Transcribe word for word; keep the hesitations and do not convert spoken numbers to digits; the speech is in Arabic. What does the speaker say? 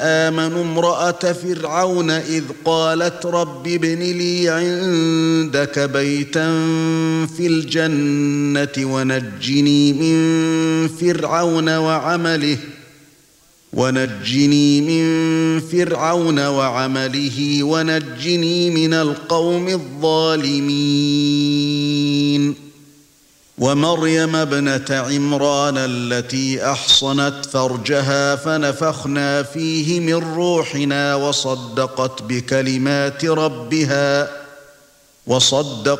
آمنوا امرأة فرعون إذ قالت رب ابن لي عندك بيتا في الجنة ونجني من فرعون وعمله ونجني من فرعون وعمله ونجني من القوم الظالمين ومريم ابنة عمران التي أحصنت فرجها فنفخنا فيه من روحنا وصدقت بكلمات ربها وصدق